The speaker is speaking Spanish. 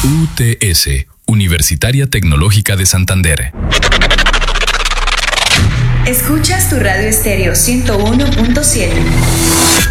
UTS, Universitaria Tecnológica de Santander. Escuchas tu radio estéreo 101.7.